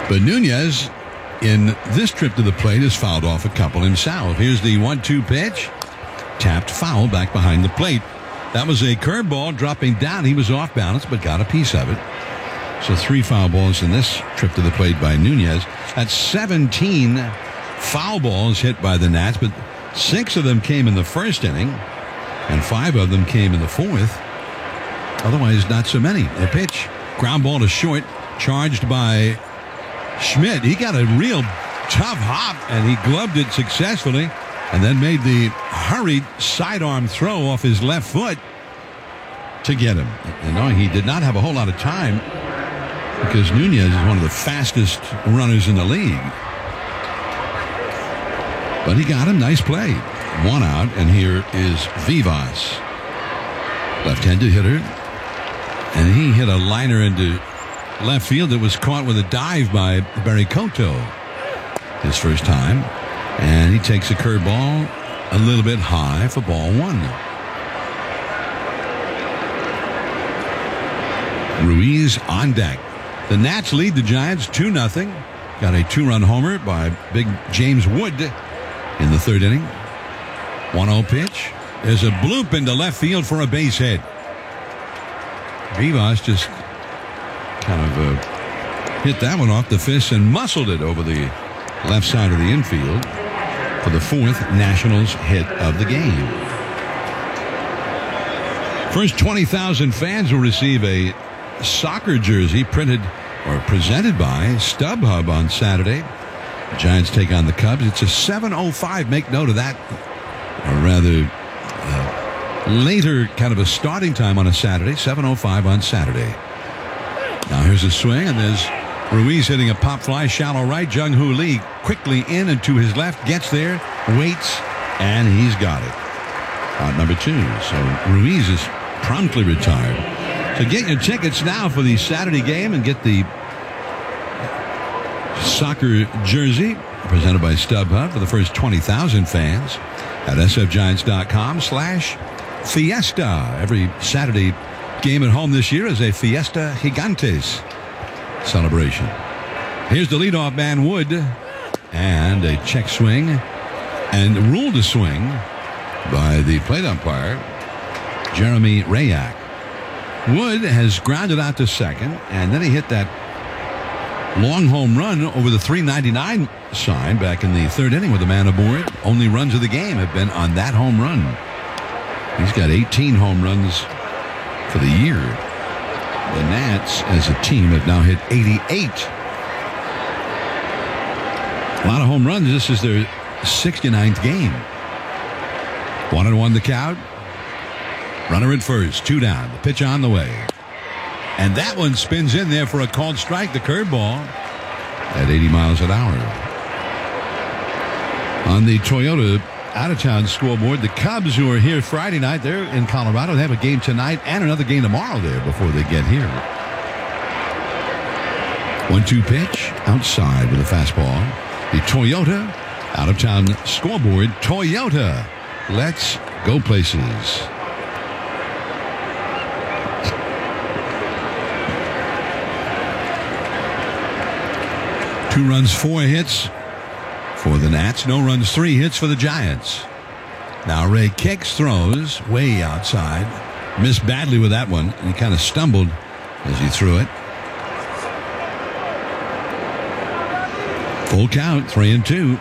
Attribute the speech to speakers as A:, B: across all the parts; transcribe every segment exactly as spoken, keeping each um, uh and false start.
A: But Nunez, in this trip to the plate, has fouled off a couple himself. Here's the one two pitch. Tapped foul back behind the plate. That was a curveball dropping down. He was off balance, but got a piece of it. So three foul balls in this trip to the plate by Nunez. That's seventeen foul balls hit by the Nats, but six of them came in the first inning, and five of them came in the fourth. Otherwise, not so many. The pitch, ground ball to short, charged by Schmidt. He got a real tough hop, and he gloved it successfully, and then made the hurried sidearm throw off his left foot to get him. You know, he did not have a whole lot of time because Nunez is one of the fastest runners in the league. But he got him. Nice play. One out, and here is Vivas. Left-handed hitter. And he hit a liner into left field that was caught with a dive by Barry Cotto. His first time. And he takes a curveball a little bit high for ball one. Ruiz on deck. The Nats lead the Giants two nothing. Got a two-run homer by big James Wood in the third inning. one oh pitch. There's a bloop into left field for a base hit. Vivas just kind of uh, hit that one off the fist and muscled it over the left side of the infield for the fourth Nationals hit of the game. First twenty thousand fans will receive a soccer jersey printed or presented by StubHub on Saturday. The Giants take on the Cubs. It's a seven oh five. Make note of that. Or rather, uh, later kind of a starting time on a Saturday. seven oh five on Saturday. Now here's a swing, and there's Ruiz hitting a pop fly shallow right. Jung Hoo Lee quickly in and to his left. Gets there, waits, and he's got it. Out number two. So Ruiz is promptly retired. So get your tickets now for the Saturday game and get the soccer jersey presented by StubHub for the first twenty thousand fans at sfgiants.com slash fiesta. Every Saturday game at home this year is a Fiesta Gigantes celebration. Here's the leadoff man, Wood, and a check swing and ruled a swing by the plate umpire, Jeremy Rayak. Wood has grounded out to second, and then he hit that long home run over the three ninety-nine sign back in the third inning with a man aboard. Only runs of the game have been on that home run. He's got eighteen home runs for the year. The Nats, as a team, have now hit eighty-eight. A lot of home runs. This is their sixty-ninth game. One and one the count. Runner at first, two down. The pitch on the way. And that one spins in there for a called strike, the curveball, at eighty miles an hour. On the Toyota out-of-town scoreboard, the Cubs, who are here Friday night, they're in Colorado. They have a game tonight and another game tomorrow there before they get here. one two pitch, outside with a fastball. The Toyota out-of-town scoreboard, Toyota. Let's go places. Two runs, four hits for the Nats. No runs, three hits for the Giants. Now Ray kicks, throws way outside. Missed badly with that one. And he kind of stumbled as he threw it. Full count, three and two.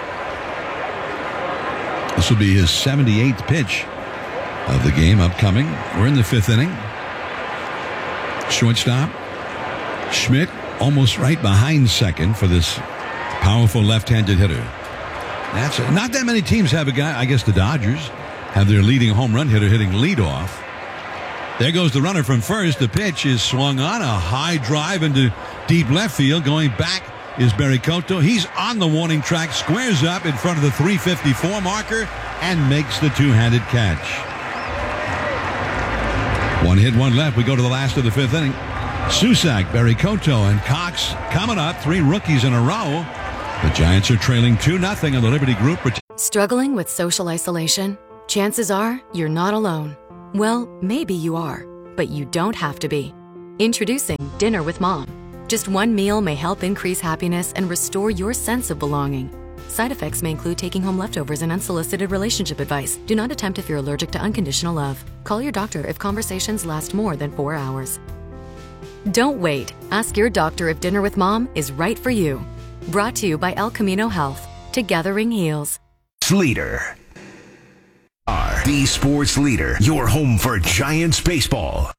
A: This will be his seventy-eighth pitch of the game upcoming. We're in the fifth inning. Shortstop Schmidt almost right behind second for this powerful left-handed hitter. That's it. Not that many teams have a guy. I guess the Dodgers have their leading home run hitter hitting leadoff. There goes the runner from first. The pitch is swung on. A high drive into deep left field. Going back is Barry Cotto. He's on the warning track. Squares up in front of the three fifty-four marker and makes the two-handed catch. One hit, one left. We go to the last of the fifth inning. Susac, Barry Cotto, and Cox coming up. Three rookies in a row. The Giants are trailing two nothing on the Liberty Group.
B: Struggling with social isolation? Chances are you're not alone. Well, maybe you are, but you don't have to be. Introducing Dinner with Mom. Just one meal may help increase happiness and restore your sense of belonging. Side effects may include taking home leftovers and unsolicited relationship advice. Do not attempt if you're allergic to unconditional love. Call your doctor if conversations last more than four hours. Don't wait. Ask your doctor if dinner with mom is right for you. Brought to you by El Camino Health. Together ring heals.
C: Leader. Are the sports leader. Your home for Giants baseball.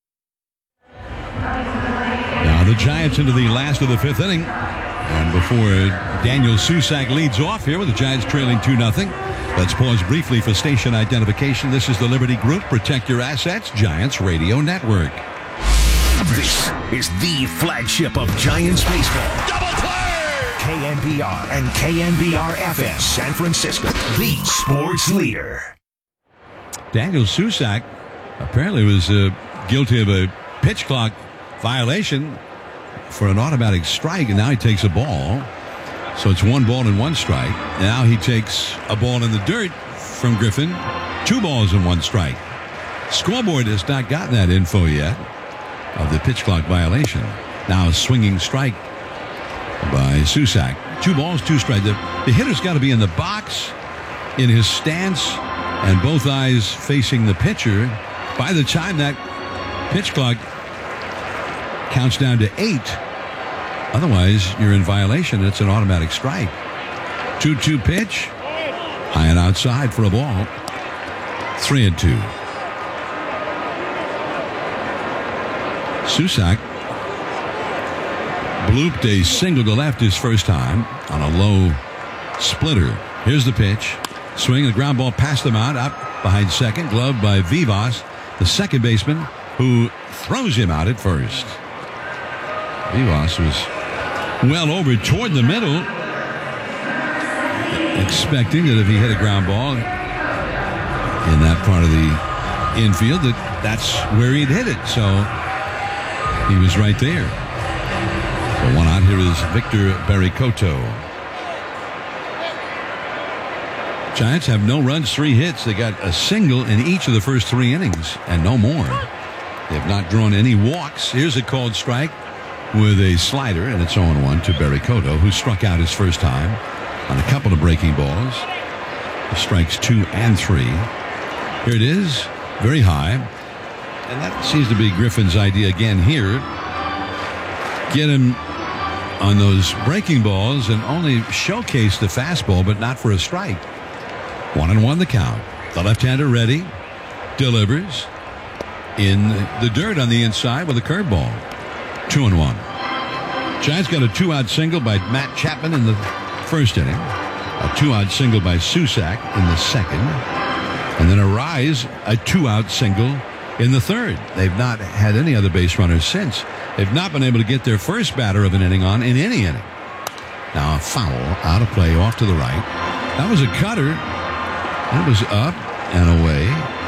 A: Now the Giants into the last of the fifth inning. And before Daniel Susac leads off here with the Giants trailing two nothing, let's pause briefly for station identification. This is the Liberty Group. Protect your assets. Giants Radio Network.
C: This is the flagship of Giants baseball.
D: Double play!
C: K N B R and K N B R F M San Francisco, the sports leader.
A: Daniel Susac apparently was uh, guilty of a pitch clock violation for an automatic strike, and now he takes a ball. So it's one ball and one strike. Now he takes a ball in the dirt from Griffin. Two balls and one strike. Scoreboard has not gotten that info yet of the pitch clock violation. Now a swinging strike by Susac. Two balls, two strikes. The, the hitter's got to be in the box, in his stance, and both eyes facing the pitcher. By the time that pitch clock counts down to eight, otherwise you're in violation. It's an automatic strike. two two pitch, high and outside for a ball. Three and two. Susac blooped a single to left his first time on a low splitter. Here's the pitch. Swing, a ground ball past the mound, up behind second, gloved by Vivas, the second baseman, who throws him out at first. Vivas was well over toward the middle, expecting that if he hit a ground ball in that part of the infield, that that's where he'd hit it. So he was right there. The one out here is Victor Barry-Cotto. Giants have no runs, three hits. They got a single in each of the first three innings and no more. They have not drawn any walks. Here's a called strike with a slider, and it's oh and one to Barry-Cotto, who struck out his first time on a couple of breaking balls. Strikes two and three. Here it is, very high. And that seems to be Griffin's idea again here. Get him on those breaking balls and only showcase the fastball, but not for a strike. One and one the count. The left-hander ready. Delivers in the dirt on the inside with a curveball. Two and one. Giants got a two-out single by Matt Chapman in the first inning. A two-out single by Susac in the second. And then a rise, a two-out single in the third. They've not had any other base runners since. They've not been able to get their first batter of an inning on in any inning. Now a foul out of play off to the right. That was a cutter. It was up and away.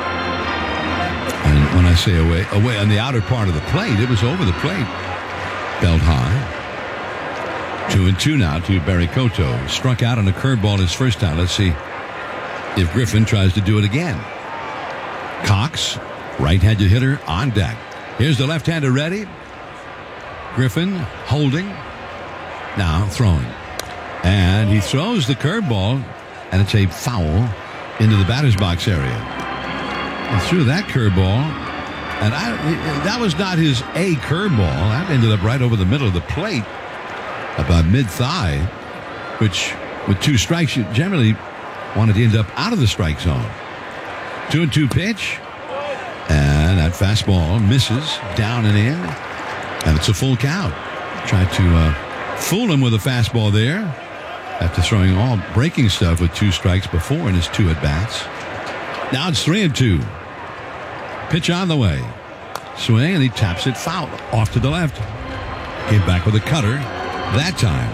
A: And when I say away, away on the outer part of the plate, it was over the plate. Belt high. Two and two now to Barry-Cotto. Struck out on a curveball his first time. Let's see if Griffin tries to do it again. Cox, right-handed hitter on deck. Here's the left-hander ready. Griffin holding. Now throwing. And he throws the curveball, and it's a foul into the batter's box area. He threw that curveball, and I, that was not his A curveball. That ended up right over the middle of the plate, about mid-thigh, which with two strikes, you generally wanted to end up out of the strike zone. Two and two pitch, and that fastball misses down and in, and it's a full count. Tried to uh, fool him with a fastball there after throwing all breaking stuff with two strikes before in his two at-bats. Now it's three and two. Pitch on the way. Swing, and he taps it foul off to the left. Came back with a cutter that time.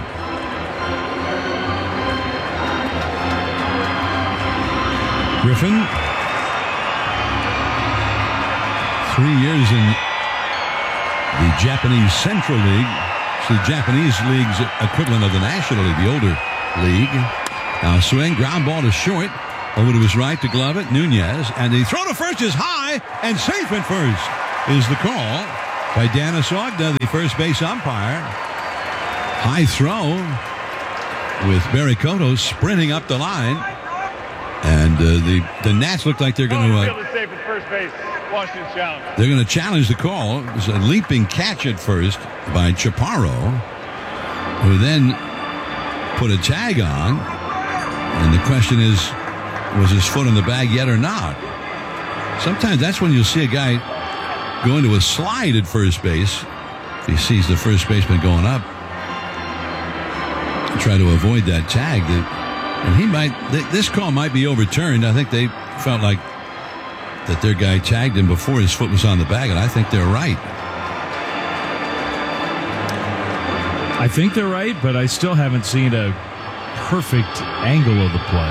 A: Griffin, three years in the Japanese Central League. It's the Japanese League's equivalent of the National League, the older league. Now swing, ground ball to short. Over to his right to glove it, Nunez. And the throw to first is high, and safe at first is the call. by Dan Asogda, the first base umpire. High throw with Barry Cotto sprinting up the line. And uh, the, the Nats look like they're going to... Uh,
D: safe at first base. Washington challenge.
A: They're going to challenge the call. It was a leaping catch at first by Chaparro, who then put a tag on. And the question is, was his foot in the bag yet or not? Sometimes that's when you'll see a guy go into a slide at first base. If he sees the first baseman going up, try to avoid that tag. And he might, this call might be overturned. I think they felt like that their guy tagged him before his foot was on the bag, and I think they're right.
E: I think they're right, but I still haven't seen a perfect angle of the play.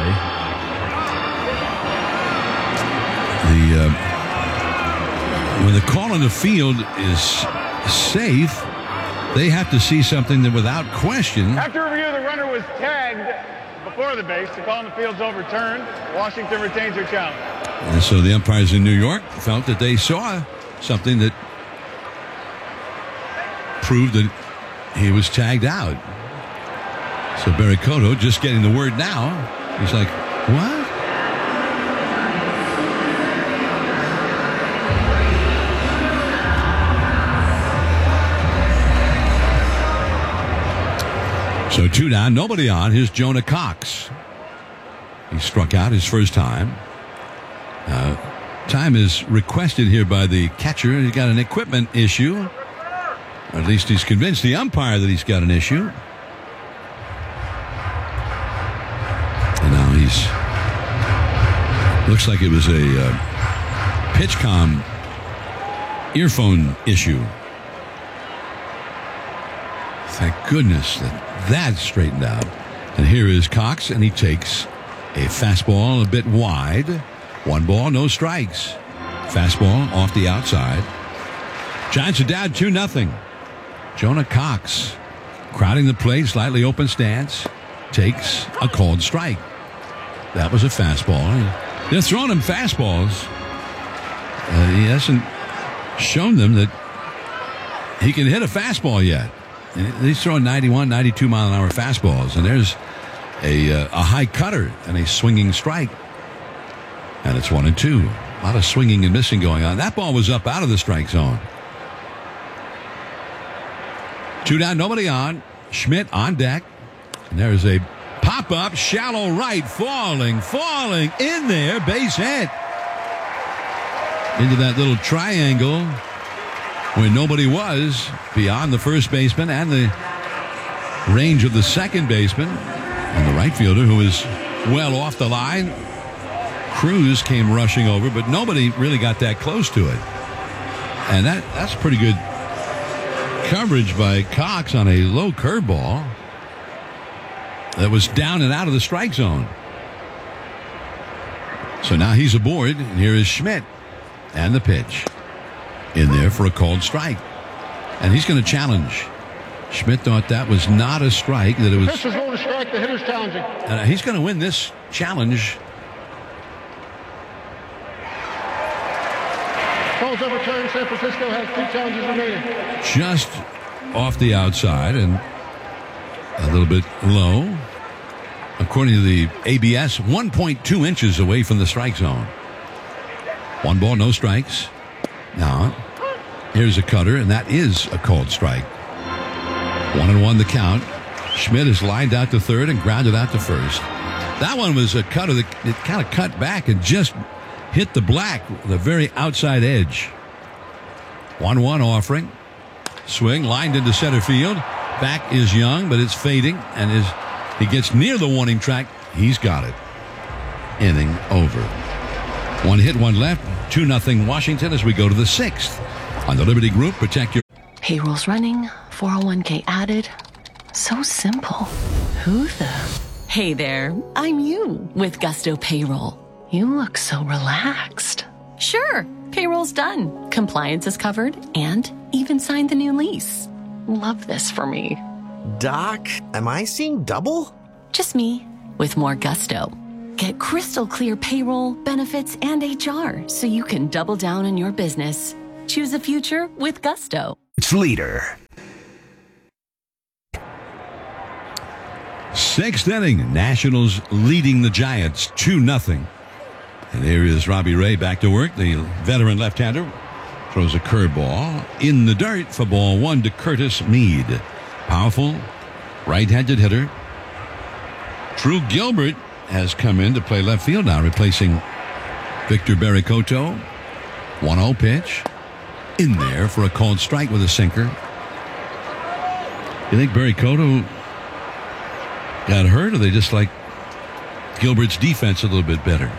A: The uh, when the call on the field is safe, they have to see something that, without question.
D: After review, the runner was tagged before the base. The call on the field's overturned. Washington retains their challenge.
A: And so the umpires in New York felt that they saw something that proved that he was tagged out. So Barry Cotto just getting the word now. He's like, what? So two down, nobody on. Here's Jonah Cox. He struck out his first time. Uh, time is requested here by the catcher. He's got an equipment issue. Or at least he's convinced the umpire that he's got an issue. And now he's... Looks like it was a uh, PitchCom earphone issue. Thank goodness that that's straightened out. And here is Cox, and he takes a fastball a bit wide. One ball, no strikes. Fastball off the outside. Giants are down two nothing. Jonah Cox, crowding the plate, slightly open stance, takes a called strike. That was a fastball. They're throwing him fastballs. Uh, he hasn't shown them that he can hit a fastball yet. He's throwing ninety-one, ninety-two mile an hour fastballs, and there's a, uh, a high cutter and a swinging strike. And it's one and two. A lot of swinging and missing going on. That ball was up out of the strike zone. Two down, nobody on. Schmidt on deck. And there's a pop-up, shallow right, falling, falling in there, base hit. Into that little triangle where nobody was, beyond the first baseman and the range of the second baseman. And the right fielder, who is well off the line. Cruz came rushing over, but nobody really got that close to it. And that that's pretty good coverage by Cox on a low curveball that was down and out of the strike zone. So now he's aboard, and here is Schmidt. And the pitch in there for a called strike. And he's going to challenge. Schmidt thought that was not a strike, that it was...
D: Pitch is going to strike, the hitter's challenging.
A: Uh, he's going to win this challenge.
D: Calls overturned. San Francisco has two challenges remaining.
A: Just off the outside and a little bit low. According to the A B S, one point two inches away from the strike zone. One ball, no strikes. Now, here's a cutter, and that is a called strike. One and one the count. Schmidt is lined out to third and grounded out to first. That one was a cutter that it kind of cut back and just hit the black, the very outside edge. one one offering. Swing lined into center field. Back is Young, but it's fading, and as he gets near the warning track, he's got it. Inning over. One hit, one left. two nothing Washington as we go to the sixth. On the Liberty Group, protect your...
F: Payroll's running, four oh one k added. So simple. Who the...
G: Hey there, I'm you with Gusto Payroll.
F: You look so relaxed.
G: Sure, payroll's done. Compliance is covered and even signed the new lease.
F: Love this for me.
H: Doc, am I seeing double?
G: Just me with more gusto. Get crystal clear payroll, benefits, and H R so you can double down on your business. Choose a future with Gusto.
C: It's leader.
A: Sixth inning, Nationals leading the Giants two nothing. And here is Robbie Ray back to work. The veteran left-hander throws a curveball in the dirt for ball one to Curtis Mead. Powerful right-handed hitter. Drew Gilbert has come in to play left field now, replacing Victor Baricoto. one oh pitch. In there for a called strike with a sinker. You think Baricoto got hurt, or they just like Gilbert's defense a little bit better?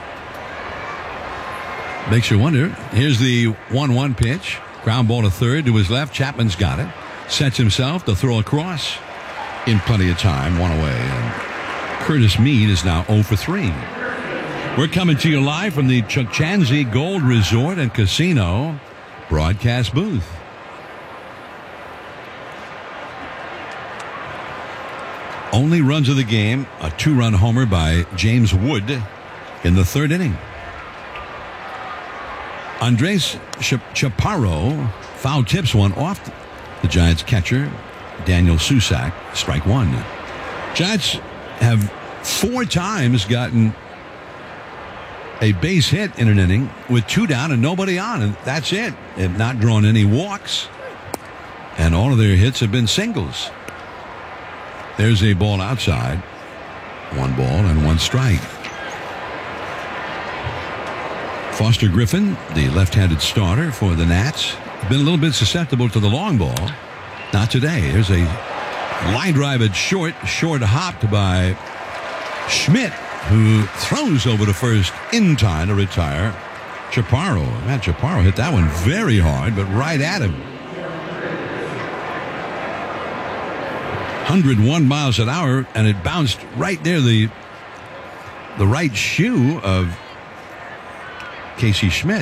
A: Makes you wonder. Here's the one one pitch. Ground ball to third to his left. Chapman's got it. Sets himself to throw across in plenty of time. One away. And Curtis Mead is now oh for three. We're coming to you live from the Chukchansi Gold Resort and Casino broadcast booth. Only runs of the game, a two-run homer by James Wood in the third inning. Andres Chaparro foul tips one off the Giants catcher, Daniel Susac, strike one. Giants have four times gotten a base hit in an inning with two down and nobody on, and that's it. They've not drawn any walks, and all of their hits have been singles. There's a ball outside. One ball and one strike. Foster Griffin, the left-handed starter for the Nats, been a little bit susceptible to the long ball. Not today. There's a line drive at short, short hopped by Schmidt, who throws over to first in time to retire Chaparro. Man, Chaparro hit that one very hard, but right at him. one hundred one miles an hour, and it bounced right near the the right shoe of Casey Schmidt.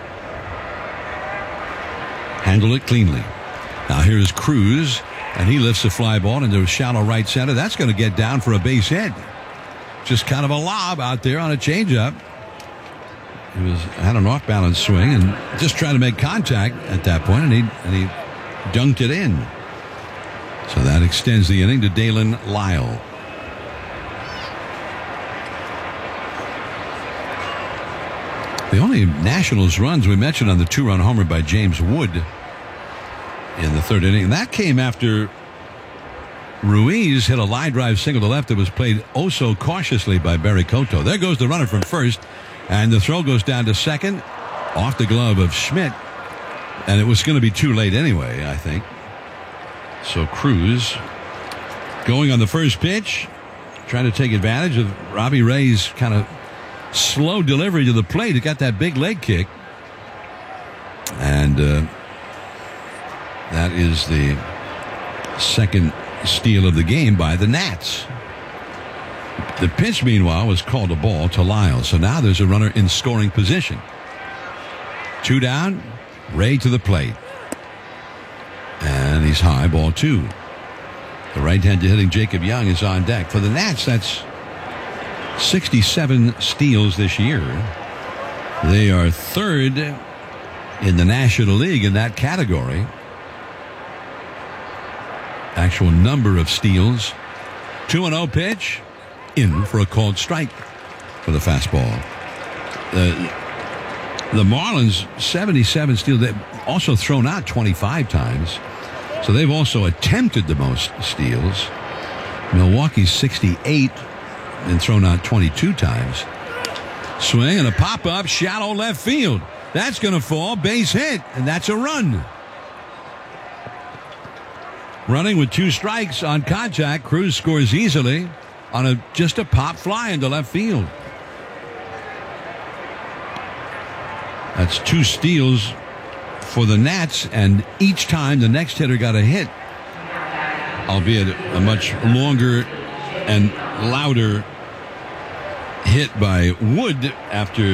A: Handled it cleanly. Now here's Cruz, and he lifts a fly ball into shallow right center. That's going to get down for a base hit. Just kind of a lob out there on a changeup. He was had an off-balance swing and just trying to make contact at that point, and he and he dunked it in. So that extends the inning to Dalen Lyle. The only Nationals runs we mentioned on the two-run homer by James Wood in the third inning, and that came after Ruiz hit a line drive single to left that was played oh so cautiously by Baricoto. There goes the runner from first, and the throw goes down to second off the glove of Schmidt, and it was going to be too late anyway, I think. So Cruz going on the first pitch, trying to take advantage of Robbie Ray's kind of slow delivery to the plate. It got that big leg kick, and uh, that is the second steal of the game by the Nats. The pitch, meanwhile, was called a ball to Lyle. So now there's a runner in scoring position. Two down, Ray to the plate. And he's high, ball two. The right-handed hitting Jacob Young is on deck. For the Nats, that's sixty-seven steals this year. They are third in the National League in that category. Actual number of steals. two and oh pitch. In for a called strike for the fastball. The, the Marlins, seventy-seven steals. They've also thrown out twenty-five times. So they've also attempted the most steals. Milwaukee's sixty-eight and thrown out twenty-two times. Swing and a pop-up, shallow left field. That's going to fall, base hit, and that's a run. Running with two strikes on contact, Cruz scores easily on a just a pop fly into left field. That's two steals for the Nats, and each time the next hitter got a hit, albeit a much longer and louder hit by Wood after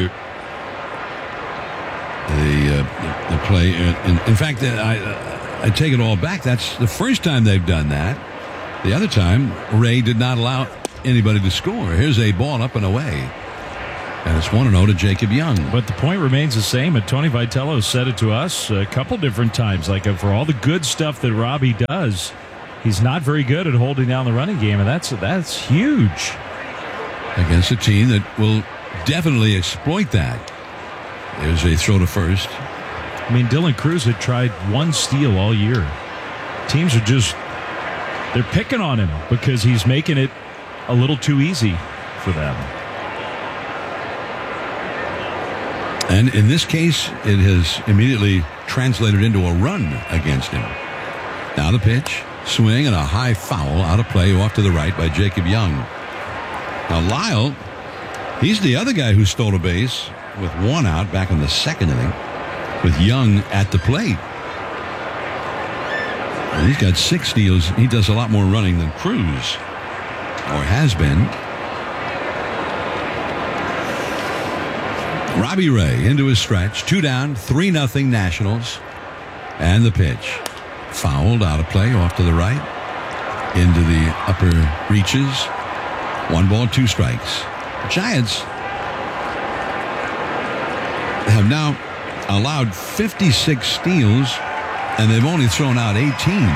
A: the uh, the play. In, in fact, I, I take it all back. That's the first time they've done that. The other time, Ray did not allow anybody to score. Here's a ball up and away. And it's one and oh to Jacob Young.
E: But the point remains the same, and Tony Vitello said it to us a couple different times. Like, for all the good stuff that Robbie does, he's not very good at holding down the running game, and that's that's huge.
A: Against a team that will definitely exploit that. There's a throw to first.
E: I mean, Dylan Cruz had tried one steal all year. Teams are just, they're picking on him because he's making it a little too easy for them.
A: And in this case, it has immediately translated into a run against him. Now the pitch, swing, and a high foul out of play off to the right by Jacob Young. Now Lyle, he's the other guy who stole a base with one out back in the second inning, with Young at the plate. And he's got six steals. He does a lot more running than Cruz, or has been. Robbie Ray into his stretch. Two down, three nothing Nationals. And the pitch. Fouled out of play off to the right. Into the upper reaches. One ball, two strikes. The Giants have now allowed fifty-six steals, and they've only thrown out eighteen.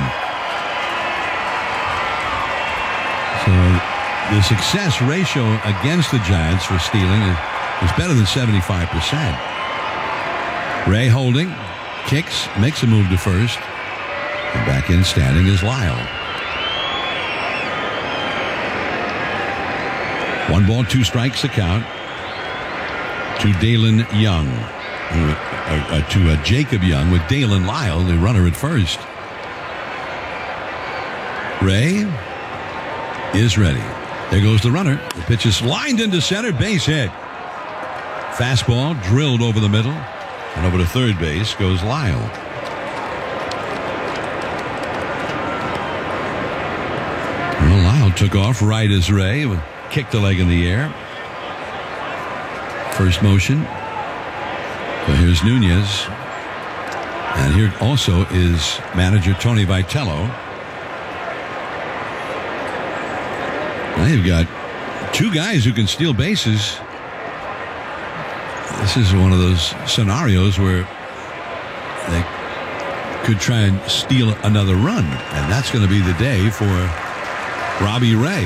A: So the success ratio against the Giants for stealing is, is better than seventy-five percent. Ray holding, kicks, makes a move to first, and back in standing is Lyle. One ball, two strikes, the count to Dalen Young. Uh, uh, to uh, Jacob Young with Dalen Lyle, the runner at first. Ray is ready. There goes the runner. The pitch is lined into center, base hit. Fastball drilled over the middle, and over to third base goes Lyle. Well, Lyle took off right as Ray, kicked the leg in the air. First motion. So here's Nunez. And here also is manager Tony Vitello. Now you've got two guys who can steal bases. This is one of those scenarios where they could try and steal another run. And that's going to be the day for Robbie Ray.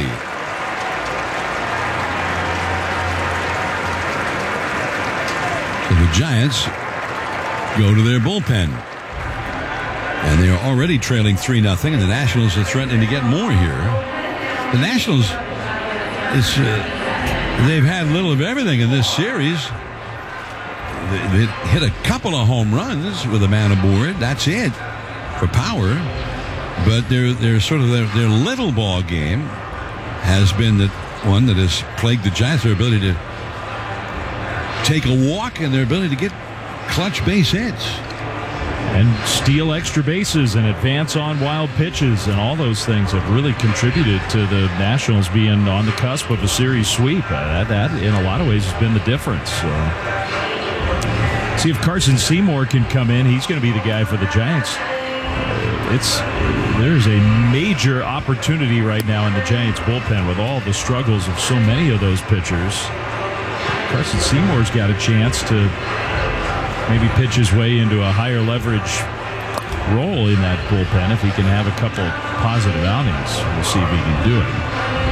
A: So the Giants go to their bullpen. And they are already trailing three nothing, and the Nationals are threatening to get more here. The Nationals, it's, uh, they've had little of everything in this series. They, they hit a couple of home runs with a man aboard. That's it for power. But their, their sort of their, their little ball game has been the one that has plagued the Giants, their ability to take a walk and their ability to get clutch base hits.
E: And steal extra bases and advance on wild pitches, and all those things have really contributed to the Nationals being on the cusp of a series sweep. Uh, that, that, in a lot of ways, has been the difference. So. See if Carson Seymour can come in. He's going to be the guy for the Giants. It's there's a major opportunity right now in the Giants bullpen with all the struggles of so many of those pitchers. Carson Seymour's got a chance to maybe pitch his way into a higher leverage role in that bullpen if he can have a couple positive outings. We'll see if he can do it.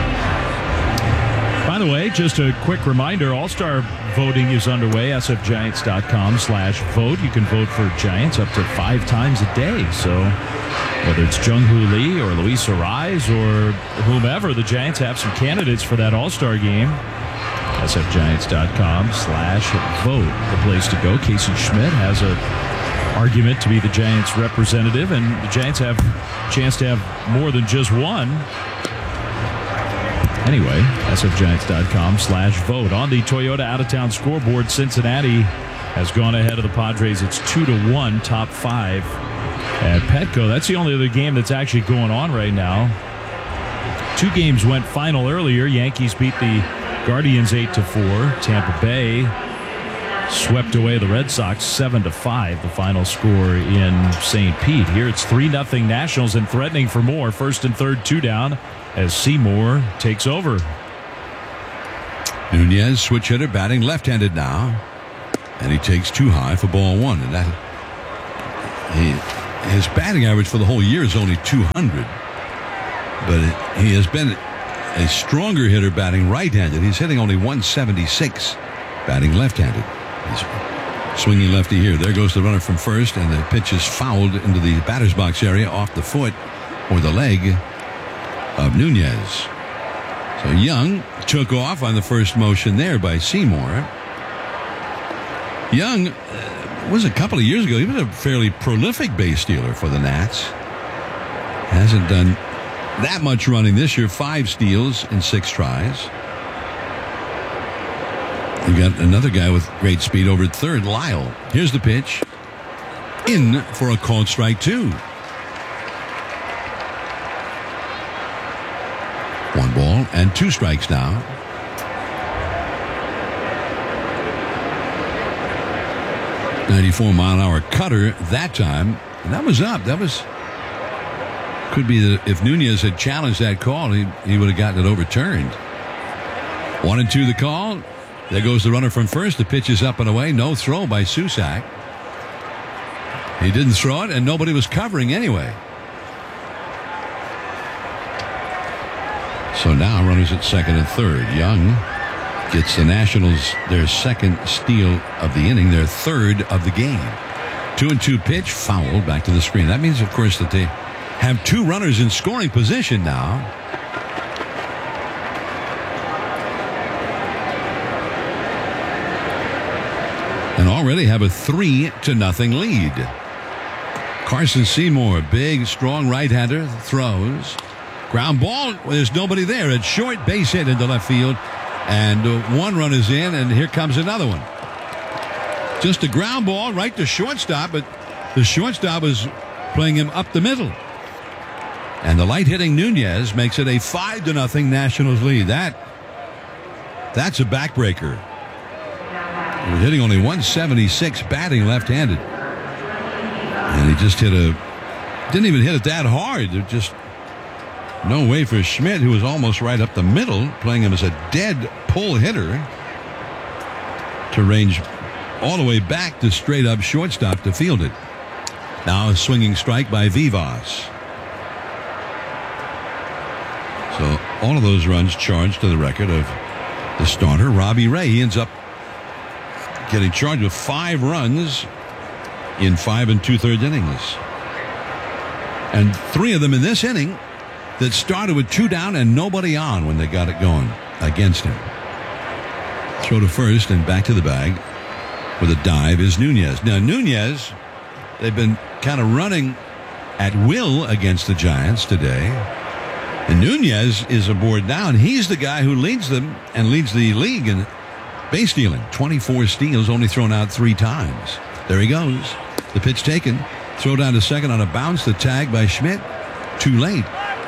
E: By the way, just a quick reminder, All-Star voting is underway, S F Giants dot com slash vote. You can vote for Giants up to five times a day. So whether it's Jung-Hoo Lee or Luis Arraez or whomever, the Giants have some candidates for that All-Star game. S F Giants dot com slash vote, the place to go. Casey Schmidt has a argument to be the Giants representative, and the Giants have a chance to have more than just one. Anyway, S F Giants dot com slash vote. On the Toyota out-of-town scoreboard, Cincinnati has gone ahead of the Padres. It's two to one, top five at Petco. That's the only other game that's actually going on right now. Two games went final earlier. Yankees beat the Guardians eight to four. Tampa Bay swept away the Red Sox seven to five, the final score in Saint Pete. Here it's three nothing Nationals and threatening for more. First and third, two down as Seymour takes over.
A: Nunez, switch hitter, batting left-handed now. And he takes too high for ball one. And that he, his batting average for the whole year is only two hundred. But it, he has been a stronger hitter batting right-handed. He's hitting only one seventy-six batting left-handed. He's swinging lefty here. There goes the runner from first, and the pitch is fouled into the batter's box area off the foot or the leg of Nunez. So Young took off on the first motion there by Seymour. Young uh, was a couple of years ago. He was a fairly prolific base stealer for the Nats. Hasn't done that much running this year. Five steals in six tries. You got another guy with great speed over at third, Lyle. Here's the pitch. In for a called strike two. One ball and two strikes now. ninety-four mile an hour cutter that time. And that was up. That was could be that if Nunez had challenged that call, he, he would have gotten it overturned. One and two the call. There goes the runner from first. The pitch is up and away. No throw by Susac. He didn't throw it, and nobody was covering anyway. So now runners at second and third. Young gets the Nationals their second steal of the inning, their third of the game. Two and two pitch, fouled back to the screen. That means, of course, that they have two runners in scoring position now. And already have a three to nothing lead. Carson Seymour, big, strong right-hander, throws. Ground ball, there's nobody there. It's short, base hit into left field. And uh, one run is in, and here comes another one. Just a ground ball right to shortstop, but the shortstop is playing him up the middle. And the light-hitting Nunez makes it a five to nothing Nationals lead. That, that's a backbreaker. He was hitting only one seventy-six, batting left-handed. And he just hit a, didn't even hit it that hard. There just no way for Schmidt, who was almost right up the middle, playing him as a dead pull hitter, to range all the way back to straight up shortstop to field it. Now a swinging strike by Vivas. So all of those runs charged to the record of the starter, Robbie Ray. He ends up getting charged with five runs in five and two-thirds innings. And three of them in this inning that started with two down and nobody on when they got it going against him. Throw to first and back to the bag with a dive is Nunez. Now Nunez, they've been kind of running at will against the Giants today. And Nunez is aboard now, and he's the guy who leads them and leads the league in base stealing. twenty-four steals, only thrown out three times. There he goes. The pitch taken. Throw down to second on a bounce. The tag by Schmidt. Too late.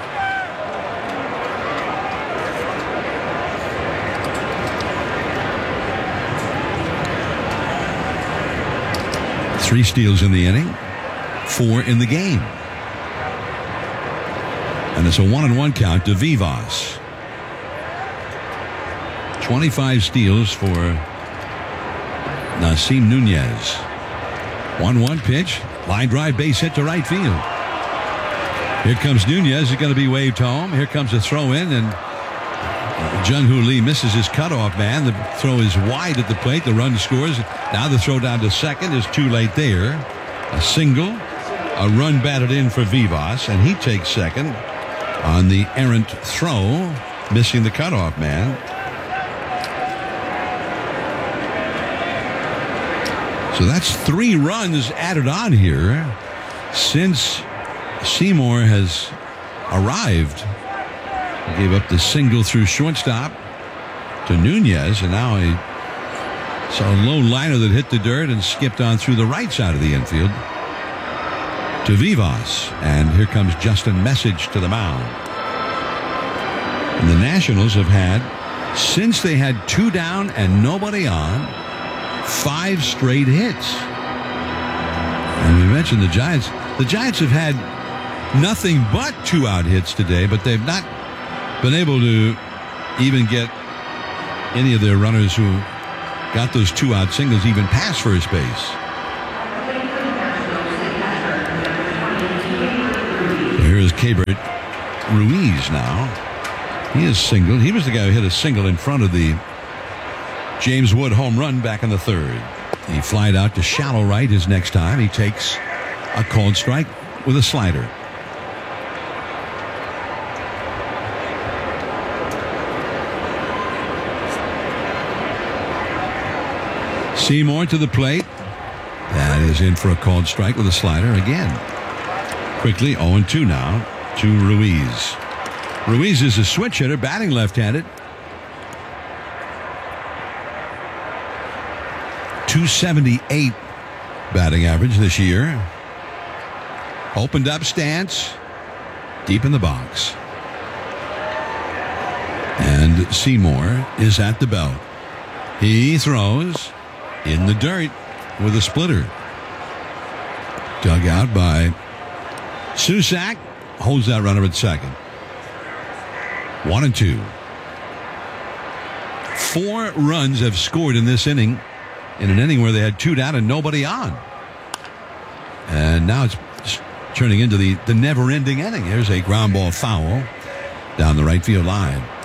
A: Three steals in the inning. Four in the game. And it's a one and one count to Vivas. twenty-five steals for Nasim Nunez. one one pitch. Line drive, base hit to right field. Here comes Nunez. He's going to be waved home. Here comes a throw in, and Jung-Hoo Lee misses his cutoff man. The throw is wide at the plate. The run scores. Now the throw down to second is too late there. A single. A run batted in for Vivas, and he takes second on the errant throw, missing the cutoff man. So that's three runs added on here since Seymour has arrived. He gave up the single through shortstop to Nunez, and now he saw a low liner that hit the dirt and skipped on through the right side of the infield to Vivas. And here comes Justin Message to the mound. And the Nationals have had, since they had two down and nobody on, five straight hits. And we mentioned the Giants. The Giants have had nothing but two out hits today, but they've not been able to even get any of their runners who got those two-out singles even past first base. So here is Keibert Ruiz now. He is singled. He was the guy who hit a single in front of the James Wood home run back in the third. He flied out to shallow right his next time. He takes a called strike with a slider. Seymour to the plate. That is in for a called strike with a slider again. Quickly oh and two now to Ruiz. Ruiz is a switch hitter, batting left-handed. two seventy-eight batting average this year. Opened up stance, deep in the box. And Seymour is at the belt. He throws in the dirt with a splitter. Dug out by Susac. Holds that runner at second. One and two. Four runs have scored in this inning, in an inning where they had two down and nobody on. And now it's turning into the, the never-ending inning. Here's a ground ball foul down the right field line.